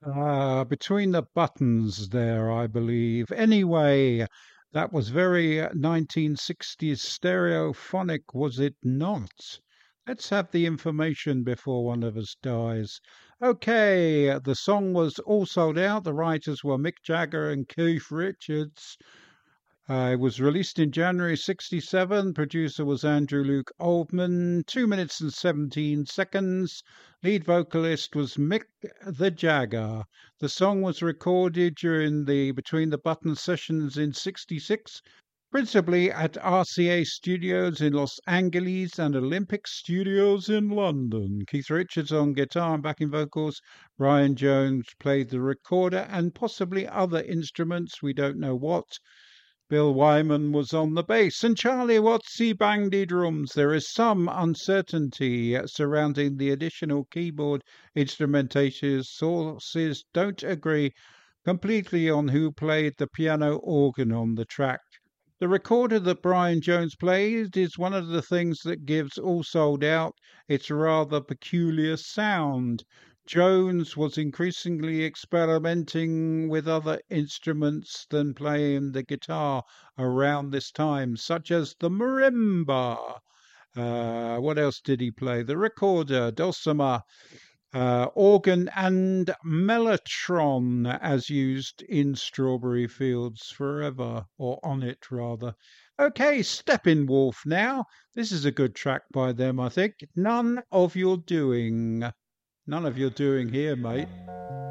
Between the buttons there, I believe. Anyway, that was very 1960s stereophonic, was it not? Let's have the information before one of us dies. Okay, the song was All Sold Out. The writers were Mick Jagger and Keith Richards. It was released in January 67. Producer was Andrew Luke Oldham. 2 minutes and 17 seconds. Lead vocalist was Mick the Jagger. The song was recorded during the Between the Buttons sessions in 66, principally at RCA Studios in Los Angeles and Olympic Studios in London. Keith Richards on guitar and backing vocals. Brian Jones played the recorder and possibly other instruments, we don't know what. Bill Wyman was on the bass, and Charlie Wattsy banged the drums. There is some uncertainty surrounding the additional keyboard instrumentation. Sources don't agree completely on who played the piano organ on the track. The recorder that Brian Jones played is one of the things that gives All Sold Out its rather peculiar sound. Jones was increasingly experimenting with other instruments than playing the guitar around this time, such as the marimba. What else did he play? The recorder, dulcimer, organ, and mellotron, as used in Strawberry Fields Forever, or on it rather. Okay, Steppenwolf now. This is a good track by them, I think. None of Your Doing. None of your doing here, mate.